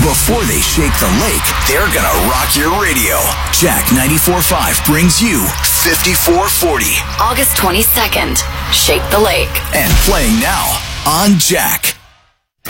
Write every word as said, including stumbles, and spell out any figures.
Before they shake the lake, they're gonna rock your radio. Jack ninety-four point five brings you fifty-four forty. August twenty-second, Shake the Lake. And playing now on Jack.